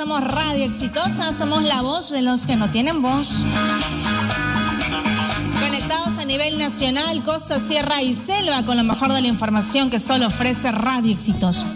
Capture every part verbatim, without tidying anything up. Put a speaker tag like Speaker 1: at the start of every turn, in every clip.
Speaker 1: somos Radio Exitosa, somos la voz de los que no tienen voz. Conectados a nivel nacional, costa, sierra y selva, con lo mejor de la información que solo ofrece Radio Exitosa.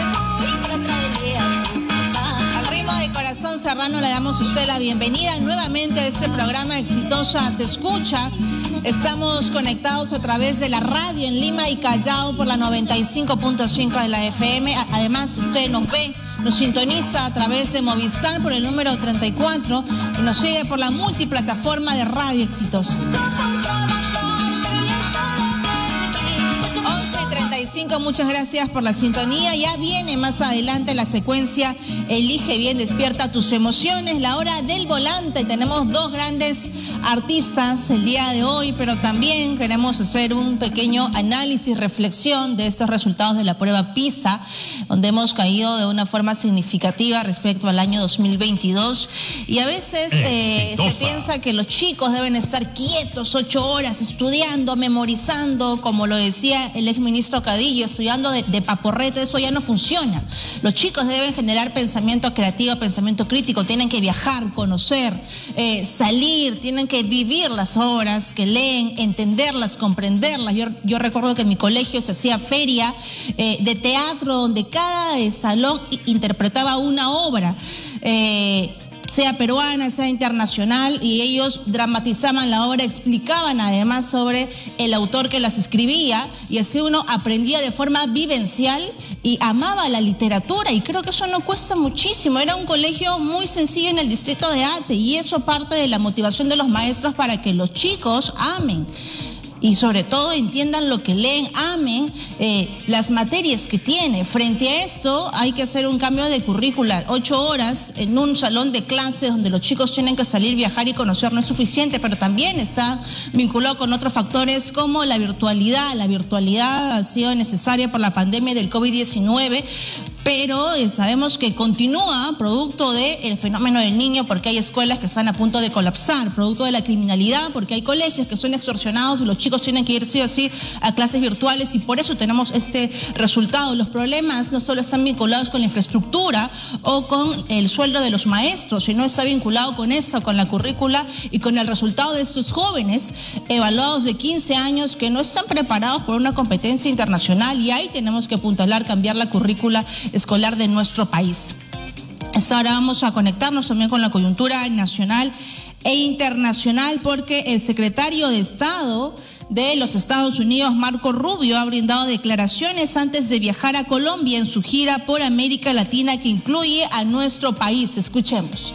Speaker 1: Al ritmo de Corazón Serrano le damos a usted la bienvenida nuevamente a este programa Exitosa Te Escucha. Estamos conectados a través de la radio en Lima y Callao por la noventa y cinco punto cinco de la F M. Además, usted nos ve, nos sintoniza a través de Movistar por el número treinta y cuatro y nos sigue por la multiplataforma de Radio Exitosa. Muchas gracias por la sintonía. Ya viene más adelante la secuencia Elige Bien, despierta tus emociones, la hora del volante. Tenemos dos grandes artistas el día de hoy, pero también queremos hacer un pequeño análisis, reflexión de estos resultados de la prueba PISA, donde hemos caído de una forma significativa respecto al año dos mil veintidós. Y a veces eh, se piensa que los chicos deben estar quietos ocho horas estudiando, memorizando, como lo decía el exministro Cadillo, estudiando de, de paporrete. Eso ya no funciona. Los chicos deben generar pensamiento creativo, pensamiento crítico, tienen que viajar, conocer, eh, salir, tienen que vivir las obras que leen, entenderlas, comprenderlas. Yo, yo recuerdo que en mi colegio se hacía feria eh, de teatro, donde cada eh, salón interpretaba una obra, eh, sea peruana, sea internacional, y ellos dramatizaban la obra, explicaban además sobre el autor que las escribía, y así uno aprendía de forma vivencial y amaba la literatura, y creo que eso no cuesta muchísimo. Era un colegio muy sencillo en el distrito de Ate, y eso parte de la motivación de los maestros para que los chicos amen y sobre todo entiendan lo que leen, amen eh, las materias que tiene. Frente a esto hay que hacer un cambio de currícula. Ocho horas en un salón de clases donde los chicos tienen que salir, viajar y conocer no es suficiente, pero también está vinculado con otros factores como la virtualidad. La virtualidad ha sido necesaria por la pandemia del COVID diecinueve, pero eh, sabemos que continúa producto del fenómeno del niño, porque hay escuelas que están a punto de colapsar, producto de la criminalidad, porque hay colegios que son extorsionados y los chicos tienen que ir sí o sí a clases virtuales, y por eso tenemos este resultado. Los problemas no solo están vinculados con la infraestructura o con el sueldo de los maestros, sino está vinculado con eso, con la currícula y con el resultado de estos jóvenes evaluados de quince años que no están preparados por una competencia internacional, y ahí tenemos que apuntalar, cambiar la currícula escolar de nuestro país. Hasta ahora vamos a conectarnos también con la coyuntura nacional e internacional, porque el secretario de Estado de los Estados Unidos, Marco Rubio, ha brindado declaraciones antes de viajar a Colombia en su gira por América Latina, que incluye a nuestro país. Escuchemos.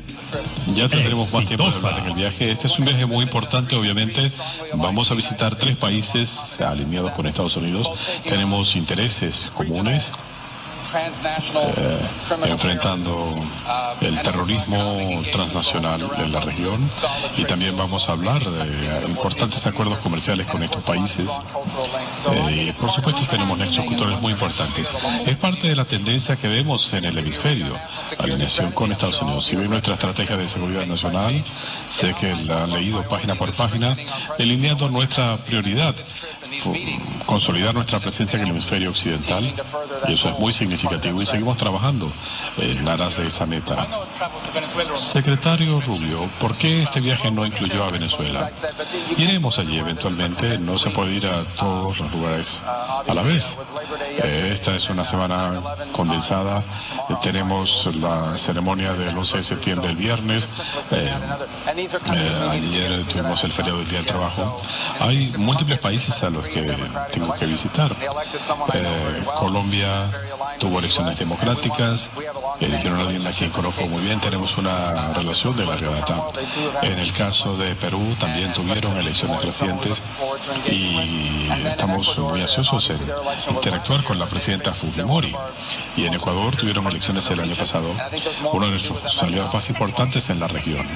Speaker 2: Ya tendremos más tiempo de hablar en el viaje. Este es un viaje muy importante, obviamente. Vamos a visitar tres países alineados con Estados Unidos. Tenemos intereses comunes. Eh, enfrentando el terrorismo transnacional en la región, y también vamos a hablar de importantes acuerdos comerciales con estos países. Eh, por supuesto tenemos nexos culturales muy importantes. Es parte de la tendencia que vemos en el hemisferio, alineación con Estados Unidos. Si ven nuestra estrategia de seguridad nacional, sé que la han leído página por página, delineando nuestra prioridad, consolidar nuestra presencia en el hemisferio occidental, y eso es muy significativo, y seguimos trabajando en aras de esa meta. Secretario Rubio, ¿por qué este viaje no incluyó a Venezuela? Iremos allí eventualmente, no se puede ir a todos los lugares a la vez. Eh, esta es una semana condensada. Eh, tenemos la ceremonia del once de septiembre el viernes. Eh, eh, ayer tuvimos el feriado del Día del Trabajo. Hay múltiples países a los que tengo que visitar. Eh, Colombia tuvo elecciones democráticas, eligieron a alguien a quien conozco muy bien, tenemos una relación de larga data. En el caso de Perú también tuvieron elecciones recientes, y estamos muy ansiosos en interactuar con la presidenta Fujimori. Y en Ecuador tuvieron elecciones el año pasado, uno de nuestros aliados más importantes en la región.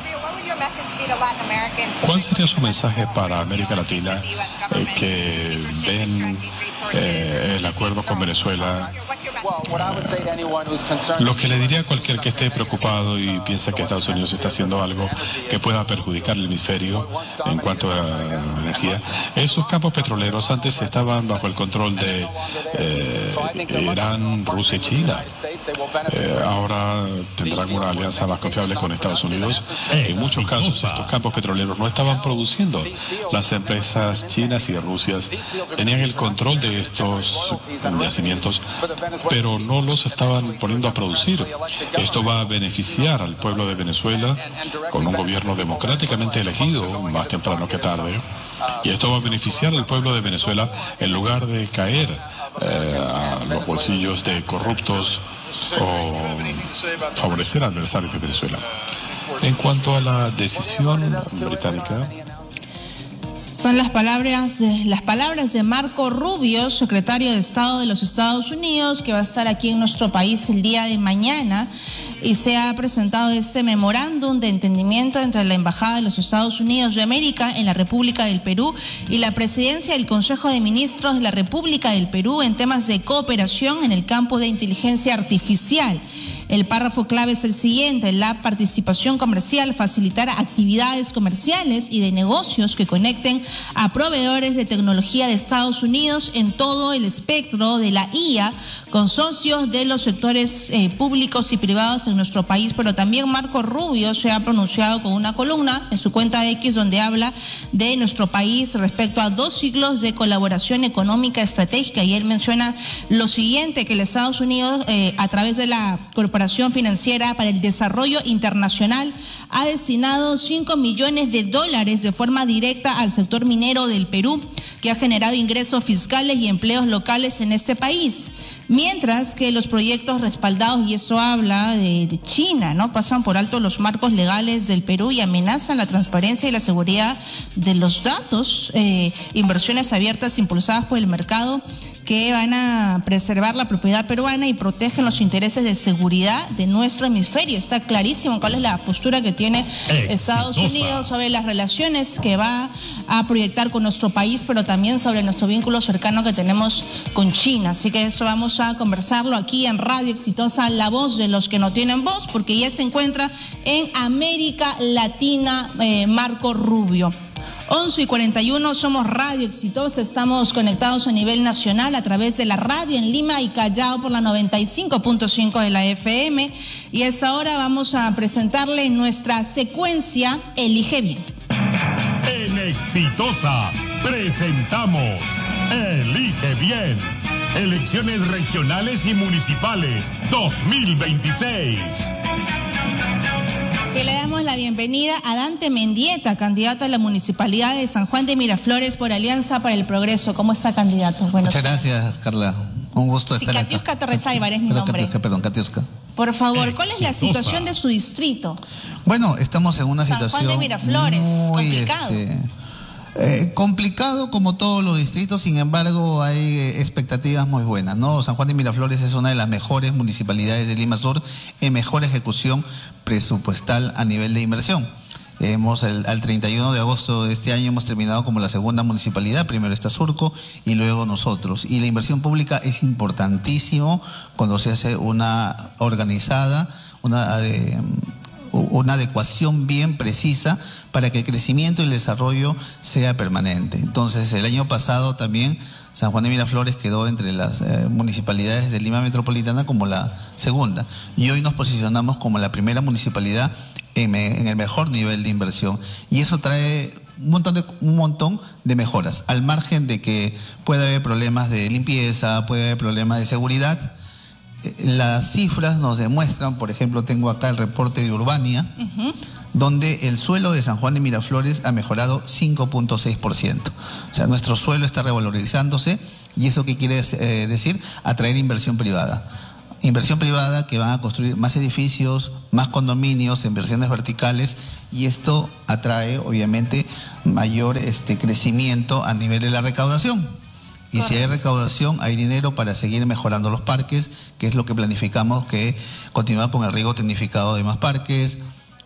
Speaker 2: ¿Cuál sería su mensaje para América Latina eh, que ven eh, el acuerdo con Venezuela Lo que le diría a cualquier que esté preocupado y piensa que Estados Unidos está haciendo algo que pueda perjudicar el hemisferio en cuanto a la energía, esos campos petroleros antes estaban bajo el control de eh, Irán, Rusia y China. Eh, ahora tendrán una alianza más confiable con Estados Unidos. En muchos casos estos campos petroleros no estaban produciendo. Las empresas chinas y rusias tenían el control de estos yacimientos, pero no los estaban poniendo a producir. Esto va a beneficiar al pueblo de Venezuela con un gobierno democráticamente elegido, más temprano que tarde. Y esto va a beneficiar al pueblo de Venezuela en lugar de caer eh, a los bolsillos de corruptos o favorecer a adversarios de Venezuela. En cuanto a la decisión británica,
Speaker 1: son las palabras, de, las palabras de Marco Rubio, secretario de Estado de los Estados Unidos, que va a estar aquí en nuestro país el día de mañana, y se ha presentado este memorándum de entendimiento entre la Embajada de los Estados Unidos de América en la República del Perú y la Presidencia del Consejo de Ministros de la República del Perú en temas de cooperación en el campo de inteligencia artificial. El párrafo clave es el siguiente: la participación comercial, facilitar actividades comerciales y de negocios que conecten a proveedores de tecnología de Estados Unidos en todo el espectro de la I A, con socios de los sectores eh, públicos y privados en nuestro país. Pero también Marco Rubio se ha pronunciado con una columna en su cuenta X donde habla de nuestro país respecto a dos siglos de colaboración económica estratégica, y él menciona lo siguiente: que los Estados Unidos eh, a través de la Corporación Financiera para el Desarrollo Internacional ha destinado cinco millones de dólares de forma directa al sector minero del Perú, que ha generado ingresos fiscales y empleos locales en este país. Mientras que los proyectos respaldados, y esto habla de, de China, ¿no?, pasan por alto los marcos legales del Perú y amenazan la transparencia y la seguridad de los datos. Eh, inversiones abiertas impulsadas por el mercado que van a preservar la propiedad peruana y protegen los intereses de seguridad de nuestro hemisferio. Está clarísimo cuál es la postura que tiene Exitosa. Estados Unidos sobre las relaciones que va a proyectar con nuestro país, pero también sobre nuestro vínculo cercano que tenemos con China. Así que esto vamos a conversarlo aquí en Radio Exitosa, la voz de los que no tienen voz, porque ya se encuentra en América Latina eh, Marco Rubio. once y cuarenta y uno, somos Radio Exitosa, estamos conectados a nivel nacional a través de la radio en Lima y Callao por la noventa y cinco punto cinco de la F M, y a esta hora vamos a presentarle nuestra secuencia Elige Bien.
Speaker 3: En Exitosa presentamos Elige Bien, elecciones regionales y municipales dos mil veintiséis.
Speaker 1: Que le damos la bienvenida a Dante Mendieta, candidato a la Municipalidad de San Juan de Miraflores por Alianza para el Progreso. ¿Cómo está, candidato? Buenos
Speaker 4: Muchas gracias, Carla. Un gusto
Speaker 1: sí,
Speaker 4: estar acá.
Speaker 1: Katiuska Torresaibar es mi
Speaker 4: perdón,
Speaker 1: nombre.
Speaker 4: Katiuska, perdón, Katiuska.
Speaker 1: Por favor, ¿cuál es la situación de su distrito?
Speaker 4: Bueno, estamos en una
Speaker 1: San
Speaker 4: situación
Speaker 1: Juan de Miraflores,
Speaker 4: muy
Speaker 1: complicado.
Speaker 4: Este, eh, complicado como todos los distritos, sin embargo hay eh, expectativas muy buenas, ¿no? San Juan de Miraflores es una de las mejores municipalidades de Lima Sur en mejor ejecución presupuestal a nivel de inversión. Hemos el, al treinta y uno de agosto de este año hemos terminado como la segunda municipalidad, primero está Surco y luego nosotros. Y la inversión pública es importantísimo cuando se hace una organizada, una, eh, una adecuación bien precisa para que el crecimiento y el desarrollo sea permanente. Entonces, el año pasado también San Juan de Miraflores quedó entre las eh, municipalidades de Lima Metropolitana como la segunda. Y hoy nos posicionamos como la primera municipalidad en, en el mejor nivel de inversión. Y eso trae un montón, de, un montón de mejoras. Al margen de que puede haber problemas de limpieza, puede haber problemas de seguridad, eh, las cifras nos demuestran, por ejemplo, tengo acá el reporte de Urbania, uh-huh. donde el suelo de San Juan de Miraflores ha mejorado cinco punto seis por ciento. O sea, nuestro suelo está revalorizándose, y eso qué quiere eh, decir, atraer inversión privada. Inversión privada que van a construir más edificios, más condominios, inversiones verticales, y esto atrae obviamente mayor este, crecimiento a nivel de la recaudación. Y Correcto. Si hay recaudación, hay dinero para seguir mejorando los parques, que es lo que planificamos, que continuar con el riego tecnificado de más parques,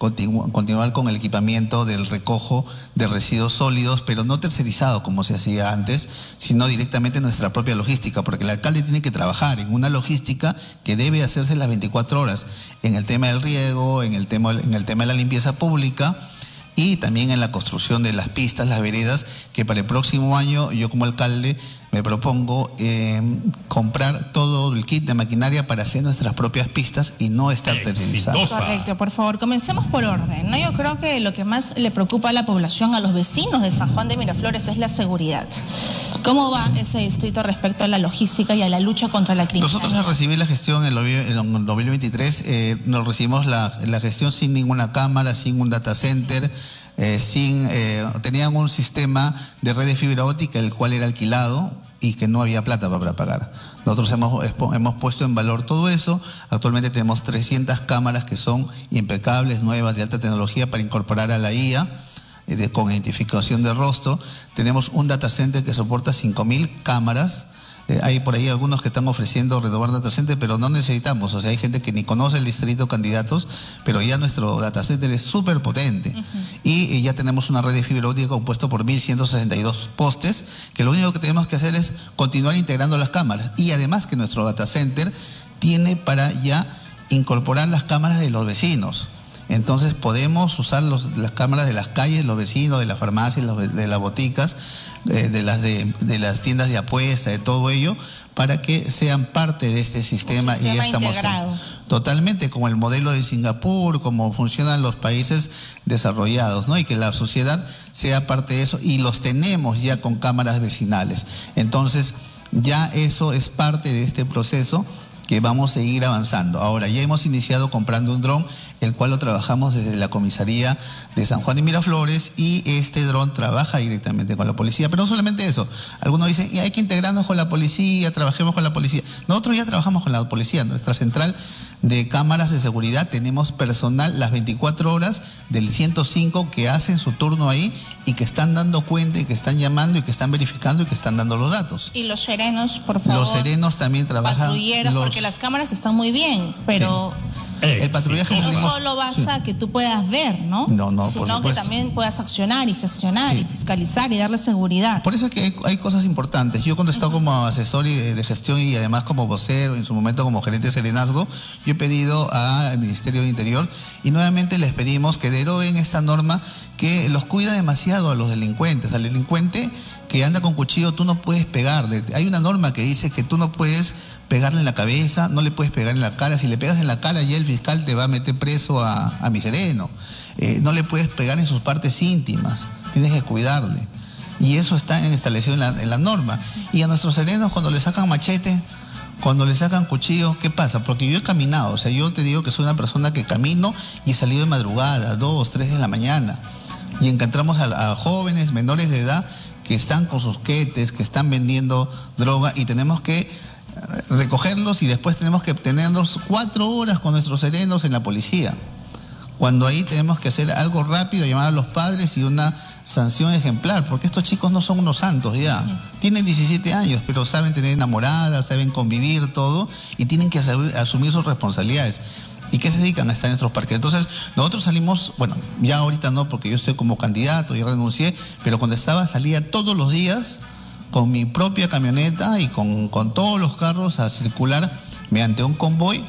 Speaker 4: continu continuar con el equipamiento del recojo de residuos sólidos, pero no tercerizado como se hacía antes, sino directamente en nuestra propia logística, porque el alcalde tiene que trabajar en una logística que debe hacerse las veinticuatro horas, en el tema del riego, en el tema, en el tema de la limpieza pública, y también en la construcción de las pistas, las veredas, que para el próximo año yo como alcalde me propongo eh, comprar todo el kit de maquinaria para hacer nuestras propias pistas y no estar tercerizados.
Speaker 1: Correcto, por favor, comencemos por orden, ¿no? Yo creo que lo que más le preocupa a la población, a los vecinos de San Juan de Miraflores, es la seguridad. ¿Cómo va sí. ese distrito respecto a la logística y a la lucha contra la criminalidad?
Speaker 4: Nosotros al recibir la gestión en el dos mil veintitrés, eh, nos recibimos la, la gestión sin ninguna cámara, sin un data center, eh, sin eh, tenían un sistema de red de fibra óptica, el cual era alquilado y que no había plata para pagar. Nosotros hemos, hemos puesto en valor todo eso. Actualmente tenemos trescientas cámaras que son impecables, nuevas, de alta tecnología, para incorporar a la I A, eh, de, con identificación de rostro. Tenemos un data center que soporta cinco mil cámaras. Eh, hay por ahí algunos que están ofreciendo renovar data center, pero no necesitamos. O sea, hay gente que ni conoce el distrito, candidatos, pero ya nuestro data center es súper potente. Uh-huh. y, y ya tenemos una red de fibra óptica compuesta por mil ciento sesenta y dos postes, que lo único que tenemos que hacer es continuar integrando las cámaras. Y además que nuestro data center tiene para ya incorporar las cámaras de los vecinos. Entonces podemos usar los, las cámaras de las calles, los vecinos, de las farmacias, los, de las boticas, de, de, las de, de las tiendas de apuesta, de todo ello, para que sean parte de este sistema, sistema y ya estamos en, totalmente como el modelo de Singapur, como funcionan los países desarrollados, ¿no? Y que la sociedad sea parte de eso, y los tenemos ya con cámaras vecinales. Entonces ya eso es parte de este proceso que vamos a seguir avanzando. Ahora, ya hemos iniciado comprando un dron, el cual lo trabajamos desde la comisaría de San Juan de Miraflores, y este dron trabaja directamente con la policía. Pero no solamente eso, algunos dicen, y hay que integrarnos con la policía, trabajemos con la policía. Nosotros ya trabajamos con la policía, nuestra central de cámaras de seguridad, tenemos personal las veinticuatro horas del ciento cinco que hacen su turno ahí y que están dando cuenta y que están llamando y que están verificando y que están dando los datos.
Speaker 1: Y los serenos, por favor.
Speaker 4: Los serenos también trabajan.
Speaker 1: Patrulleros, los... porque las cámaras están muy bien, pero... Sí.
Speaker 4: El patrullaje
Speaker 1: no
Speaker 4: tenemos...
Speaker 1: solo basta sí. que tú puedas ver, ¿no?
Speaker 4: No, no,
Speaker 1: sino
Speaker 4: por supuesto.
Speaker 1: que también puedas accionar y gestionar, sí. y fiscalizar y darle seguridad.
Speaker 4: Por eso es que hay, hay cosas importantes. Yo cuando he estado como asesor de gestión y además como vocero, en su momento como gerente de serenazgo, yo he pedido al Ministerio de Interior, y nuevamente les pedimos que deroguen esta norma que los cuida demasiado a los delincuentes. Al delincuente que anda con cuchillo tú no puedes pegarle. Hay una norma que dice que tú no puedes pegarle en la cabeza, no le puedes pegar en la cara. Si le pegas en la cara, ya el fiscal te va a meter preso a, a mi sereno. Eh, no le puedes pegar en sus partes íntimas, tienes que cuidarle. Y eso está establecido en la, en la norma. Y a nuestros serenos, cuando le sacan machete, cuando le sacan cuchillo, ¿qué pasa? Porque yo he caminado, o sea, yo te digo que soy una persona que camino y he salido de madrugada, dos, tres de la mañana. Y encontramos a, a jóvenes menores de edad que están con sus quetes, que están vendiendo droga, y tenemos que recogerlos y después tenemos que tenerlos cuatro horas con nuestros serenos en la policía. Cuando ahí tenemos que hacer algo rápido, llamar a los padres y una sanción ejemplar, porque estos chicos no son unos santos ya. Tienen diecisiete años, pero saben tener enamoradas, saben convivir, todo, y tienen que asumir sus responsabilidades. ¿Y qué se dedican a estar en nuestros parques? Entonces, nosotros salimos, bueno, ya ahorita no, porque yo estoy como candidato y renuncié, pero cuando estaba salía todos los días con mi propia camioneta y con, con todos los carros a circular mediante un convoy,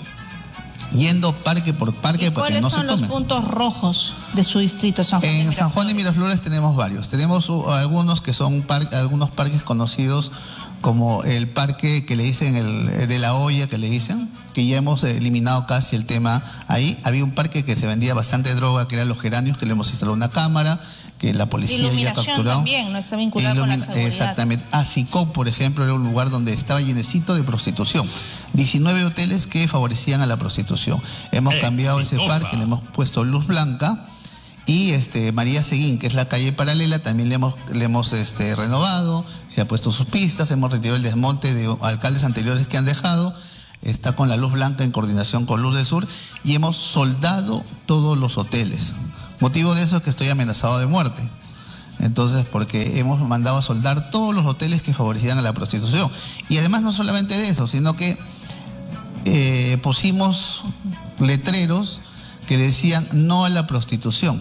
Speaker 4: yendo parque por parque.
Speaker 1: ¿Y cuáles no son los puntos rojos de su distrito, San Juan de Miraflores?
Speaker 4: En San Juan de Miraflores tenemos varios. Tenemos uh, algunos que son par algunos parques conocidos, como el parque que le dicen el de la olla, que le dicen, que ya hemos eliminado casi el tema ahí. Había un parque que se vendía bastante droga, que eran los geranios, que le hemos instalado una cámara, que la policía ya ha capturado.
Speaker 1: También, no está vinculada con la seguridad.
Speaker 4: Exactamente. Asicop, por ejemplo, era un lugar donde estaba llenecito de prostitución. diecinueve hoteles que favorecían a la prostitución. Hemos Exitosa. cambiado ese parque, le hemos puesto luz blanca. Y este María Seguín, que es la calle paralela, también le hemos, le hemos este, renovado, se ha puesto sus pistas, hemos retirado el desmonte de alcaldes anteriores que han dejado, está con la luz blanca en coordinación con Luz del Sur, y hemos soldado todos los hoteles. Motivo de eso es que estoy amenazado de muerte. Entonces, porque hemos mandado a soldar todos los hoteles que favorecían a la prostitución. Y además no solamente de eso, sino que eh, pusimos letreros que decían no a la prostitución.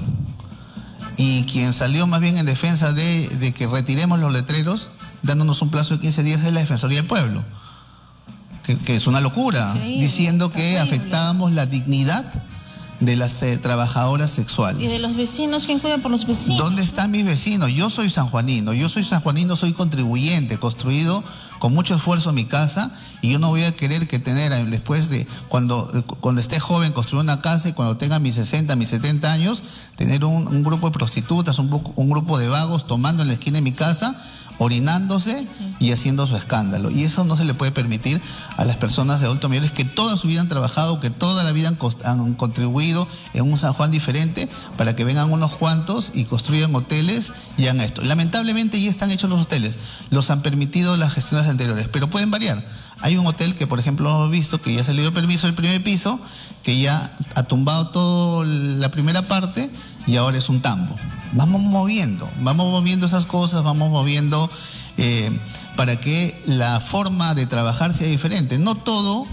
Speaker 4: Y quien salió más bien en defensa de, de que retiremos los letreros, dándonos un plazo de quince días, es la Defensoría del Pueblo. Que, que es una locura, increíble, diciendo que afectábamos la dignidad de las eh, trabajadoras sexuales.
Speaker 1: ¿Y de los vecinos? ¿Quién cuida por los vecinos?
Speaker 4: ¿Dónde están mis vecinos? Yo soy sanjuanino, yo soy sanjuanino, soy contribuyente, construido con mucho esfuerzo mi casa, y yo no voy a querer que tener después de, cuando, cuando esté joven, construir una casa, y cuando tenga mis sesenta, mis setenta años, tener un, un grupo de prostitutas, un, un grupo de vagos tomando en la esquina de mi casa, orinándose y haciendo su escándalo. Y eso no se le puede permitir a las personas de adultos mayores que toda su vida han trabajado, que toda la vida han, han contribuido en un San Juan diferente, para que vengan unos cuantos y construyan hoteles y hagan esto. Lamentablemente ya están hechos los hoteles, los han permitido las gestiones anteriores, pero pueden variar. Hay un hotel que, por ejemplo, hemos visto que ya se le dio permiso el primer piso, que ya ha tumbado toda la primera parte y ahora es un tambo. Vamos moviendo, vamos moviendo esas cosas, vamos moviendo eh, para que la forma de trabajar sea diferente. No todo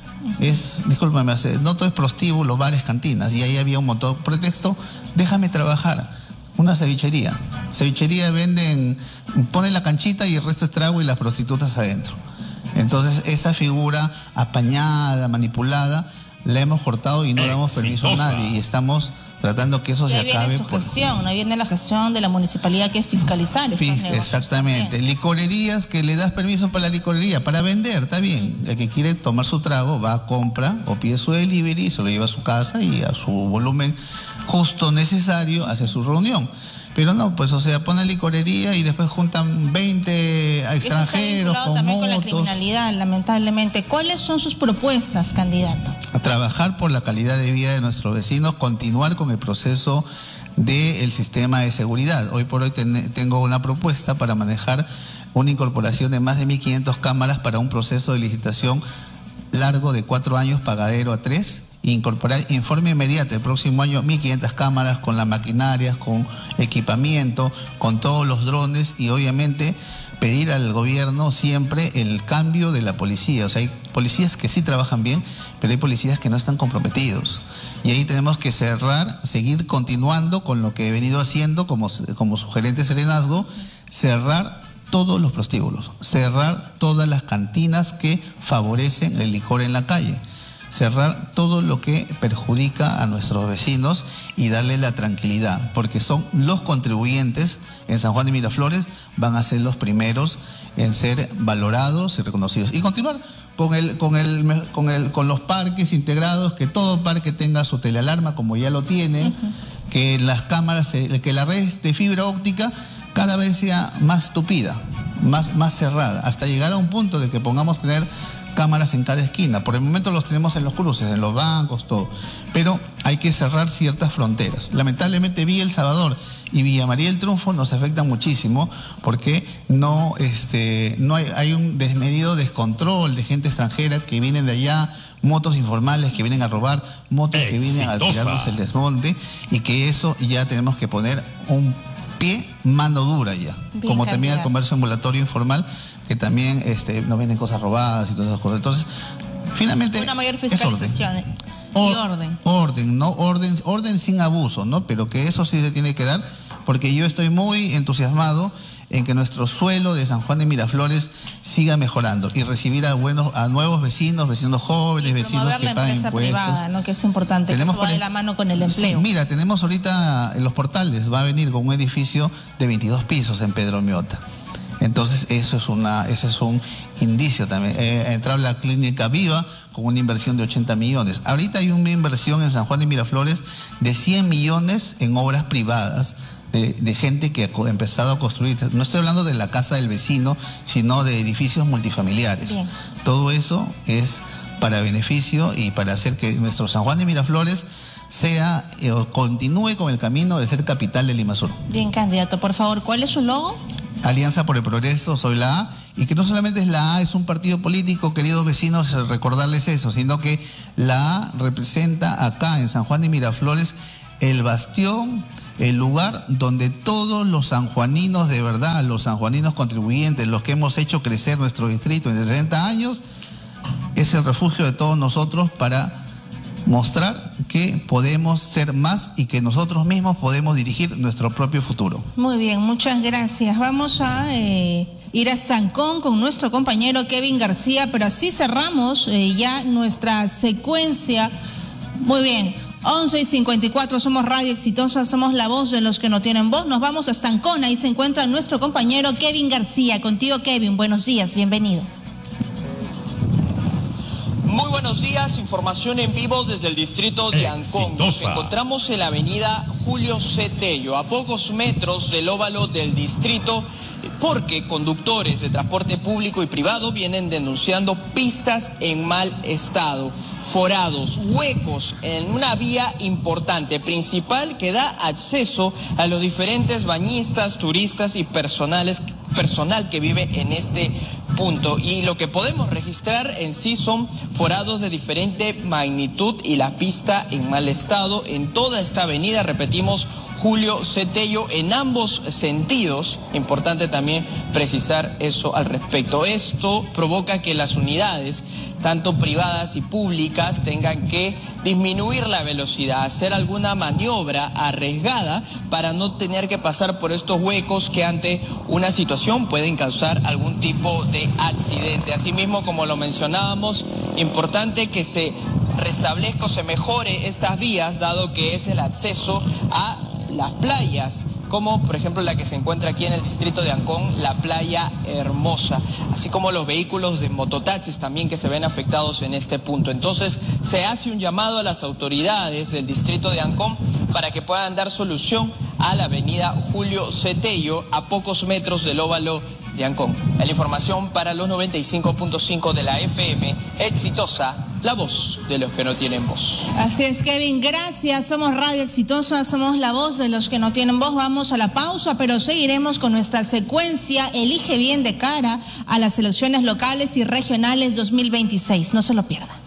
Speaker 4: es, discúlpame, no todo es prostíbulo, bares, cantinas, y ahí había un montón de pretexto. Déjame trabajar. Una cevichería. Cevichería venden, ponen la canchita y el resto es trago y las prostitutas adentro. Entonces esa figura apañada, manipulada, la hemos cortado y no le damos permiso a nadie, y estamos tratando que eso se acabe.
Speaker 1: Su gestión, por... no viene la gestión de la municipalidad, que es fiscalizar.
Speaker 4: Sí, exactamente. También. Licorerías, que le das permiso para la licorería, para vender, está bien. El que quiere tomar su trago va, compra o pide su delivery, se lo lleva a su casa y a su volumen justo necesario hace su reunión. Pero no, pues, o sea, ponen licorería y después juntan veinte extranjeros con
Speaker 1: también
Speaker 4: motos.
Speaker 1: Con la criminalidad, lamentablemente. ¿Cuáles son sus propuestas, candidato?
Speaker 4: A trabajar por la calidad de vida de nuestros vecinos, continuar con el proceso del sistema de seguridad. Hoy por hoy ten, tengo una propuesta para manejar una incorporación de más de mil quinientas cámaras para un proceso de licitación largo de cuatro años, pagadero a tres. Incorporar informe inmediato el próximo año mil quinientas cámaras con las maquinarias, con equipamiento, con todos los drones, y obviamente pedir al gobierno siempre el cambio de la policía. O sea, hay policías que sí trabajan bien, pero hay policías que no están comprometidos. Y ahí tenemos que cerrar, seguir continuando con lo que he venido haciendo como, como sugerente serenazgo, cerrar todos los prostíbulos, cerrar todas las cantinas que favorecen el licor en la calle, cerrar todo lo que perjudica a nuestros vecinos y darle la tranquilidad, porque son los contribuyentes en San Juan de Miraflores, van a ser los primeros en ser valorados y reconocidos. Y continuar con el, con el, con el, con los parques integrados, que todo parque tenga su telealarma como ya lo tiene, uh-huh. que las cámaras, que la red de fibra óptica cada vez sea más tupida, más, más cerrada, hasta llegar a un punto de que pongamos tener cámaras en cada esquina. Por el momento los tenemos en los cruces, en los bancos, todo. Pero hay que cerrar ciertas fronteras. Lamentablemente Villa El Salvador y Villa María del Triunfo nos afectan muchísimo, porque no, este, no hay, hay un desmedido descontrol de gente extranjera que vienen de allá, motos informales que vienen a robar, motos que vienen a tirarnos el desmonte, y que eso ya tenemos que poner un pie, mano dura ya. Bien, como también el comercio ambulatorio informal, que también este, nos venden cosas robadas y todas esas cosas. Entonces, finalmente,
Speaker 1: una mayor fiscalización y
Speaker 4: Or,
Speaker 1: orden.
Speaker 4: Orden, ¿no? Orden, orden sin abuso, ¿no? Pero que eso sí se tiene que dar, porque yo estoy muy entusiasmado en que nuestro suelo de San Juan de Miraflores siga mejorando y recibir a buenos, a nuevos vecinos, vecinos jóvenes, y vecinos que pagan impuestos.
Speaker 1: Privada, ¿no? Que es importante, tenemos que eso va de la mano con el empleo.
Speaker 4: Sí, mira, tenemos ahorita en Los Portales, va a venir con un edificio de veintidós pisos en Pedro Miota. Entonces eso es una, ese es un indicio también. Eh, ha entrado la clínica Viva con una inversión de ochenta millones. Ahorita hay una inversión en San Juan de Miraflores de cien millones en obras privadas de, de gente que ha empezado a construir. No estoy hablando de la casa del vecino, sino de edificios multifamiliares. Bien. Todo eso es para beneficio y para hacer que nuestro San Juan de Miraflores sea eh, o continúe con el camino de ser capital de Limasur.
Speaker 1: Bien, candidato, por favor, ¿cuál es su logo?
Speaker 4: Alianza por el Progreso, soy la A, y que no solamente es la A, es un partido político, queridos vecinos, recordarles eso, sino que la A representa acá en San Juan de Miraflores el bastión, el lugar donde todos los sanjuaninos de verdad, los sanjuaninos contribuyentes, los que hemos hecho crecer nuestro distrito en sesenta años, es el refugio de todos nosotros para mostrar que podemos ser más y que nosotros mismos podemos dirigir nuestro propio futuro.
Speaker 1: Muy bien, muchas gracias. Vamos a eh, ir a Sancón con nuestro compañero Kevin García, pero así cerramos eh, ya nuestra secuencia. Muy bien. once y cincuenta y cuatro, somos Radio Exitosa, somos la voz de los que no tienen voz. Nos vamos a Sancón, ahí se encuentra nuestro compañero Kevin García. Contigo, Kevin, buenos días, bienvenido.
Speaker 5: Muy buenos días, información en vivo desde el distrito de Ancón. Nos encontramos en la avenida Julio C. Tello, a pocos metros del óvalo del distrito, porque conductores de transporte público y privado vienen denunciando pistas en mal estado, forados, huecos en una vía importante, principal, que da acceso a los diferentes bañistas, turistas y personales, personal que vive en este punto. Y lo que podemos registrar en sí son forados de diferente magnitud y la pista en mal estado en toda esta avenida, repetimos, Julio C. Tello, en ambos sentidos. Importante también precisar eso al respecto. Esto provoca que las unidades, tanto privadas y públicas, tengan que disminuir la velocidad, hacer alguna maniobra arriesgada para no tener que pasar por estos huecos que ante una situación pueden causar algún tipo de accidente. Asimismo, como lo mencionábamos, importante que se restablezca o se mejore estas vías, dado que es el acceso a las playas, como por ejemplo la que se encuentra aquí en el distrito de Ancón, la Playa Hermosa, así como los vehículos de mototaxis también que se ven afectados en este punto. Entonces se hace un llamado a las autoridades del distrito de Ancón para que puedan dar solución a la avenida Julio C. Tello, a pocos metros del óvalo de Ancón. La información para los noventa y cinco punto cinco de la F M, Exitosa, la voz de los que no tienen voz.
Speaker 1: Así es, Kevin, gracias. Somos Radio Exitosa, somos la voz de los que no tienen voz. Vamos a la pausa, pero seguiremos con nuestra secuencia Elige Bien de cara a las elecciones locales y regionales dos mil veintiséis. No se lo pierda.